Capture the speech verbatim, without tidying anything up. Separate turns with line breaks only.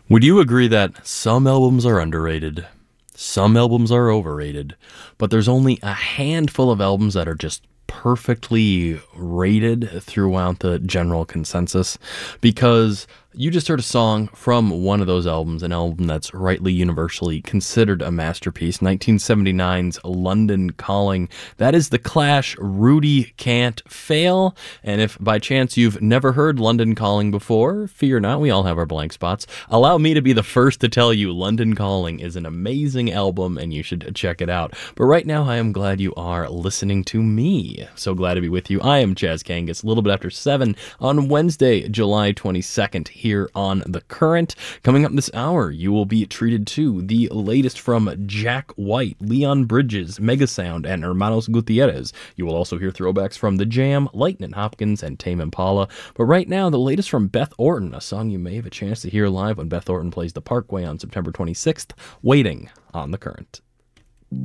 Would you agree that some albums are underrated, some albums are overrated, but there's only a handful of albums that are just perfectly rated throughout the general consensus? Because you just heard a song from one of those albums, an album that's rightly universally considered a masterpiece, nineteen seventy-nine's London Calling. That is The Clash, Rudy Can't Fail. And if by chance you've never heard London Calling before, fear not, we all have our blank spots. Allow me to be the first to tell you London Calling is an amazing album and you should check it out. But right now, I am glad you are listening to me. So glad to be with you. I am Chaz Kangas, a little bit after seven on Wednesday, July twenty-second, here on The Current. Coming up this hour, you will be treated to the latest from Jack White, Leon Bridges, Megasound, and Hermanos Gutierrez. You will also hear throwbacks from The Jam, Lightnin' Hopkins, and Tame Impala. But right now, the latest from Beth Orton, a song you may have a chance to hear live when Beth Orton plays the Parkway on September twenty-sixth, Waiting on The Current.